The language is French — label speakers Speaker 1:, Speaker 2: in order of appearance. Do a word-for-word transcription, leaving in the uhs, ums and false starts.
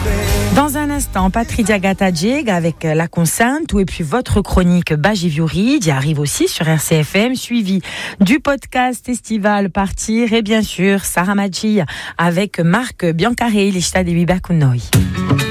Speaker 1: Dans un instant, Patridia Gatadjeg avec La Consinte, et puis votre chronique Bajiviuri, qui arrive aussi sur R C F M, suivi du podcast estival Partir, et bien sûr, Sarah Madji avec Marc Biancaré, l'Ishta de Bibakunoi.